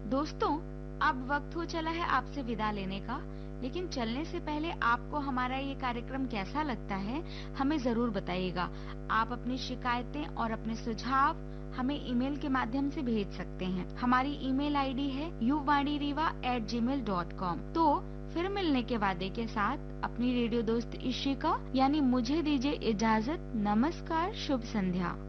दोस्तों, अब वक्त हो चला है आपसे विदा लेने का, लेकिन चलने से पहले आपको हमारा ये कार्यक्रम कैसा लगता है, हमें जरूर बताइएगा। आप अपनी शिकायतें और अपने सुझाव हमें ईमेल के माध्यम से भेज सकते हैं। हमारी ईमेल आईडी है yuvaaniriva@gmail.com। तो फिर मिलने के वादे के साथ अपनी रेडियो दोस्त इशिका यानी मुझे दीजिए इजाजत। नमस्कार, शुभ संध्या।